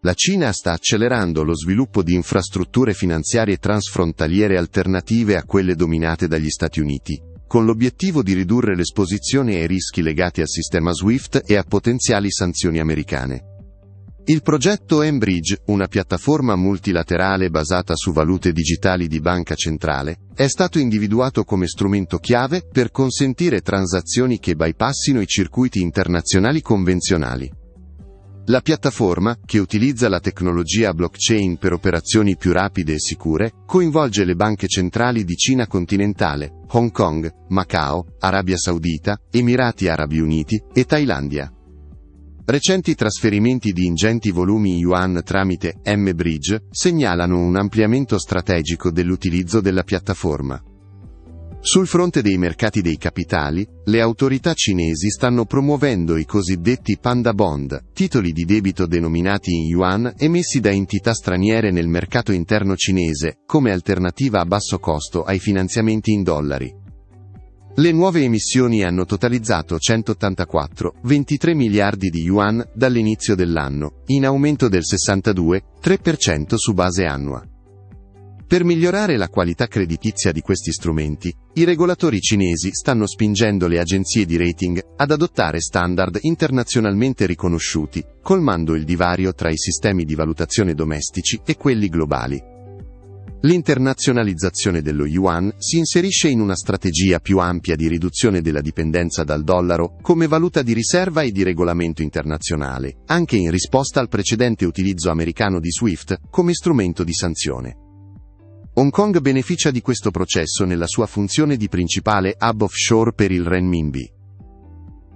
La Cina sta accelerando lo sviluppo di infrastrutture finanziarie transfrontaliere alternative a quelle dominate dagli Stati Uniti, con l'obiettivo di ridurre l'esposizione ai rischi legati al sistema SWIFT e a potenziali sanzioni americane. Il progetto mBridge, una piattaforma multilaterale basata su valute digitali di banca centrale, è stato individuato come strumento chiave per consentire transazioni che bypassino i circuiti internazionali convenzionali. La piattaforma, che utilizza la tecnologia blockchain per operazioni più rapide e sicure, coinvolge le banche centrali di Cina continentale, Hong Kong, Macao, Arabia Saudita, Emirati Arabi Uniti e Thailandia. Recenti trasferimenti di ingenti volumi yuan tramite mBridge segnalano un ampliamento strategico dell'utilizzo della piattaforma. Sul fronte dei mercati dei capitali, le autorità cinesi stanno promuovendo i cosiddetti Panda Bond, titoli di debito denominati in yuan emessi da entità straniere nel mercato interno cinese, come alternativa a basso costo ai finanziamenti in dollari. Le nuove emissioni hanno totalizzato 184,23 miliardi di yuan dall'inizio dell'anno, in aumento del 62,3% su base annua. Per migliorare la qualità creditizia di questi strumenti, i regolatori cinesi stanno spingendo le agenzie di rating ad adottare standard internazionalmente riconosciuti, colmando il divario tra i sistemi di valutazione domestici e quelli globali. L'internazionalizzazione dello yuan si inserisce in una strategia più ampia di riduzione della dipendenza dal dollaro come valuta di riserva e di regolamento internazionale, anche in risposta al precedente utilizzo americano di SWIFT come strumento di sanzione. Hong Kong beneficia di questo processo nella sua funzione di principale hub offshore per il renminbi.